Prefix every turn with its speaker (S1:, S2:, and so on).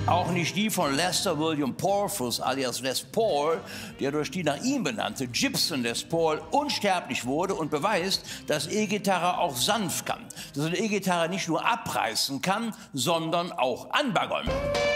S1: Auch nicht die von Lester William Porfus alias Les Paul, der durch die nach ihm benannte Gibson Les Paul unsterblich wurde und beweist, dass E-Gitarre auch sanft kann. Dass eine E-Gitarre nicht nur abreißen kann, sondern auch anbaggern.